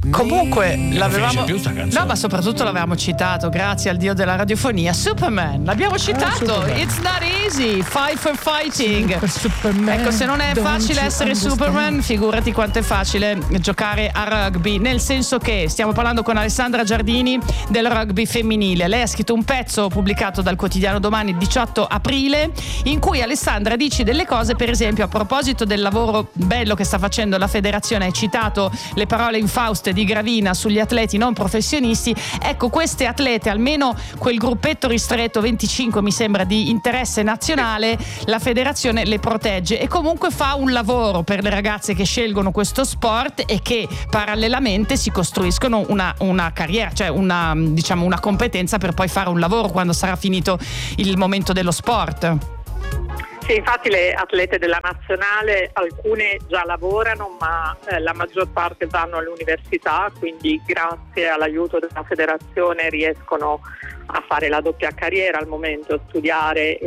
Comunque l'avevamo più sta canzone. No, ma soprattutto l'avevamo citato, grazie al dio della radiofonia, Superman. L'abbiamo citato. Superman. It's not easy. Fight for fighting. Superman, ecco, se non è facile essere Superman, figurati quanto è facile giocare a rugby, nel senso che stiamo parlando con Alessandra Giardini del rugby femminile. Lei ha scritto un pezzo pubblicato dal quotidiano Domani il 18 aprile in cui Alessandra dice delle cose, per esempio a proposito del lavoro bello che sta facendo la federazione. Hai citato le parole infauste di Gravina sugli atleti non professionisti. Ecco, queste atlete, almeno quel gruppetto ristretto 25 mi sembra di interesse nazionale, la federazione le protegge e comunque fa un lavoro per le ragazze che scelgono questo sport e che parallelamente si costruiscono una carriera, cioè una competenza per poi fare un lavoro quando sarà finito il momento dello sport. Sì, infatti le atlete della nazionale, alcune già lavorano, ma la maggior parte vanno all'università, quindi grazie all'aiuto della federazione riescono a fare la doppia carriera al momento, studiare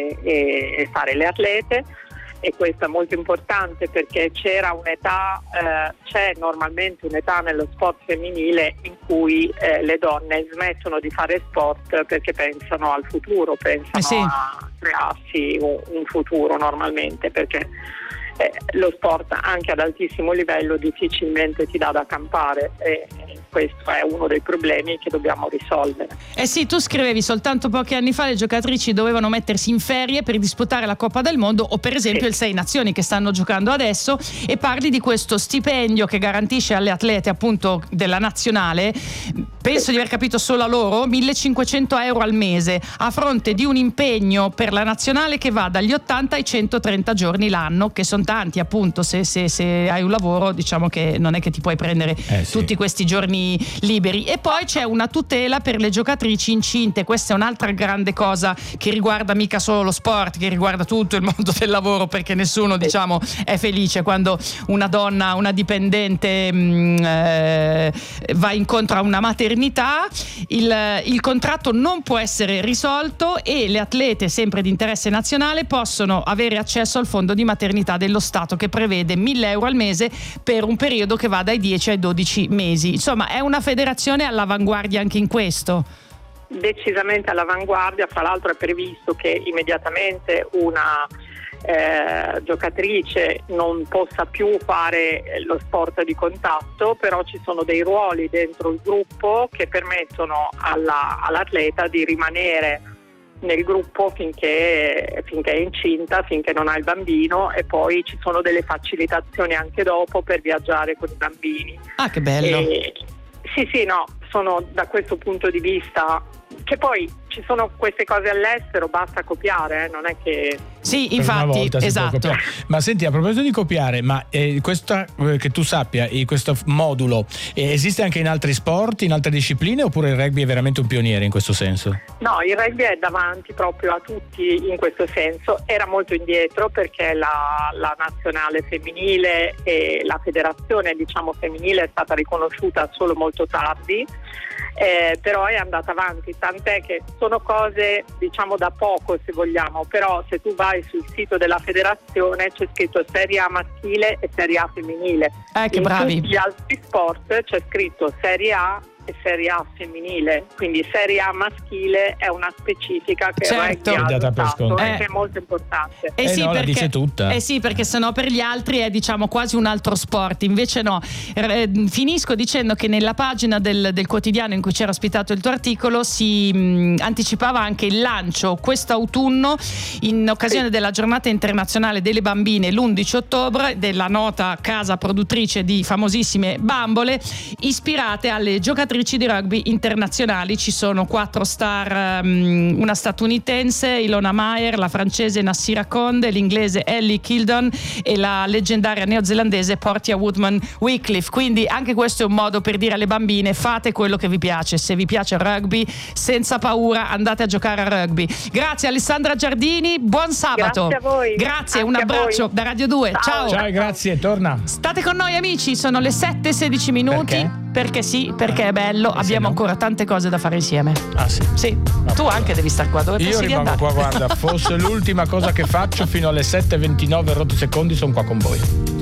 e fare le atlete. E questo è molto importante perché c'è normalmente un'età nello sport femminile in cui le donne smettono di fare sport perché pensano al futuro, pensano a crearsi un futuro normalmente, perché lo sport anche ad altissimo livello difficilmente ti dà da campare e questo è uno dei problemi che dobbiamo risolvere. Sì, tu scrivevi soltanto pochi anni fa le giocatrici dovevano mettersi in ferie per disputare la Coppa del Mondo o per esempio il Sei Nazioni che stanno giocando adesso, e parli di questo stipendio che garantisce alle atlete appunto della nazionale, penso di aver capito solo a loro, 1.500 euro al mese a fronte di un impegno per la nazionale che va dagli 80 ai 130 giorni l'anno, che sono tanti appunto. Se hai un lavoro, diciamo che non è che ti puoi prendere tutti questi giorni liberi. E poi c'è una tutela per le giocatrici incinte. Questa è un'altra grande cosa che riguarda mica solo lo sport, che riguarda tutto il mondo del lavoro, perché nessuno diciamo è felice quando una donna, una dipendente va incontro a una maternità. Il contratto non può essere risolto e le atlete sempre di interesse nazionale possono avere accesso al fondo di maternità dello Stato, che prevede 1.000 euro al mese per un periodo che va dai 10 ai 12 mesi. Insomma, è una federazione all'avanguardia anche in questo. Decisamente all'avanguardia. Fra l'altro è previsto che immediatamente una giocatrice non possa più fare lo sport di contatto, però ci sono dei ruoli dentro il gruppo che permettono all'atleta di rimanere nel gruppo finché è incinta, finché non ha il bambino, e poi ci sono delle facilitazioni anche dopo per viaggiare con i bambini. Ah, che bello! Sono da questo punto di vista, che poi ci sono queste cose all'estero, basta copiare, non è che... Sì, infatti, esatto. Ma senti, a proposito di copiare, ma questa, che tu sappia, questo modulo esiste anche in altri sport, in altre discipline, oppure il rugby è veramente un pioniere in questo senso? No, il rugby è davanti proprio a tutti in questo senso. Era molto indietro perché la nazionale femminile e la federazione femminile è stata riconosciuta solo molto tardi. Però è andata avanti, tant'è che sono cose da poco, se vogliamo, però se tu vai sul sito della federazione c'è scritto Serie A maschile e Serie A femminile. Che bravi. In tutti gli altri sport c'è scritto Serie A e Serie A femminile, quindi Serie A maschile è una specifica che certo. è molto importante. La dice tutta. Sì, perché sennò per gli altri è quasi un altro sport. Invece no. Finisco dicendo che nella pagina del quotidiano in cui c'era ospitato il tuo articolo si anticipava anche il lancio quest'autunno, in occasione della giornata internazionale delle bambine l'11 ottobre, della nota casa produttrice di famosissime bambole ispirate alle giocatrici di rugby internazionali. Ci sono 4 star, una statunitense Ilona Mayer, la francese Nassira Conde, l'inglese Ellie Kildon e la leggendaria neozelandese Portia Woodman-Wycliffe. Quindi anche questo è un modo per dire alle bambine: fate quello che vi piace, se vi piace il rugby senza paura andate a giocare a rugby. Grazie Alessandra Giardini, buon sabato. Grazie a voi. Grazie, un abbraccio da Radio 2. Ciao. Ciao, grazie, torna. State con noi amici, sono le 7:16 minuti. Perché sì, perché è bello, abbiamo ancora tante cose da fare insieme. Ah sì? Sì, tu anche devi star qua, dove pensi di andare? Io rimango qua, guarda, fosse l'ultima cosa che faccio fino alle 7:29 rotti secondi, sono qua con voi.